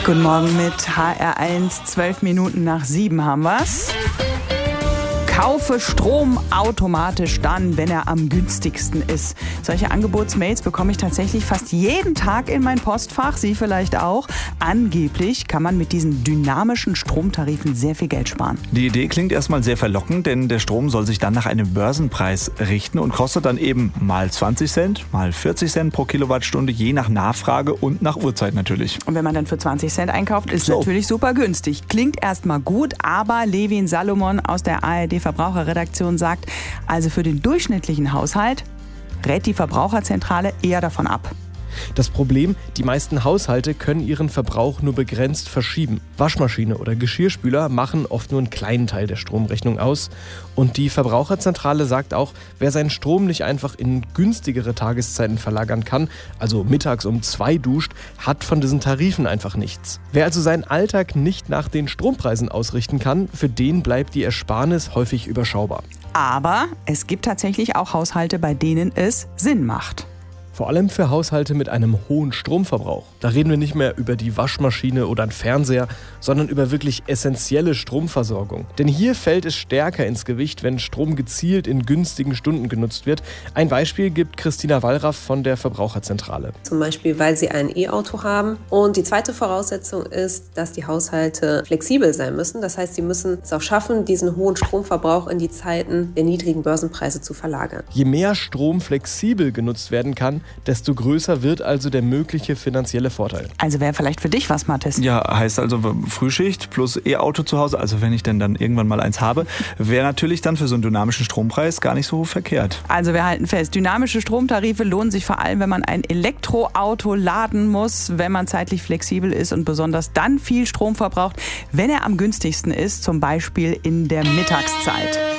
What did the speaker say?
Guten Morgen mit HR1, 12 Minuten nach 7 haben wir's. Kaufe Strom automatisch dann, wenn er am günstigsten ist. Solche Angebotsmails bekomme ich tatsächlich fast jeden Tag in mein Postfach, Sie vielleicht auch. Angeblich kann man mit diesen dynamischen Stromtarifen sehr viel Geld sparen. Die Idee klingt erstmal sehr verlockend, denn der Strom soll sich dann nach einem Börsenpreis richten und kostet dann eben mal 20 Cent, mal 40 Cent pro Kilowattstunde, je nach Nachfrage und nach Uhrzeit natürlich. Und wenn man dann für 20 Cent einkauft, ist natürlich super günstig. Klingt erstmal gut, aber Levin Salomon aus der ARD Verbraucherredaktion sagt, also für den durchschnittlichen Haushalt rät die Verbraucherzentrale eher davon ab. Das Problem, die meisten Haushalte können ihren Verbrauch nur begrenzt verschieben. Waschmaschine oder Geschirrspüler machen oft nur einen kleinen Teil der Stromrechnung aus. Und die Verbraucherzentrale sagt auch, wer seinen Strom nicht einfach in günstigere Tageszeiten verlagern kann, also mittags um 2 duscht, hat von diesen Tarifen einfach nichts. Wer also seinen Alltag nicht nach den Strompreisen ausrichten kann, für den bleibt die Ersparnis häufig überschaubar. Aber es gibt tatsächlich auch Haushalte, bei denen es Sinn macht. Vor allem für Haushalte mit einem hohen Stromverbrauch. Da reden wir nicht mehr über die Waschmaschine oder einen Fernseher, sondern über wirklich essentielle Stromversorgung. Denn hier fällt es stärker ins Gewicht, wenn Strom gezielt in günstigen Stunden genutzt wird. Ein Beispiel gibt Christina Wallraff von der Verbraucherzentrale. Zum Beispiel, weil sie ein E-Auto haben. Und die zweite Voraussetzung ist, dass die Haushalte flexibel sein müssen. Das heißt, sie müssen es auch schaffen, diesen hohen Stromverbrauch in die Zeiten der niedrigen Börsenpreise zu verlagern. Je mehr Strom flexibel genutzt werden kann, desto größer wird also der mögliche finanzielle Vorteil. Also wäre vielleicht für dich was, Mathis. Ja, heißt also Frühschicht plus E-Auto zu Hause, also wenn ich denn dann irgendwann mal eins habe, wäre natürlich dann für so einen dynamischen Strompreis gar nicht so verkehrt. Also wir halten fest, dynamische Stromtarife lohnen sich vor allem, wenn man ein Elektroauto laden muss, wenn man zeitlich flexibel ist und besonders dann viel Strom verbraucht, wenn er am günstigsten ist, zum Beispiel in der Mittagszeit.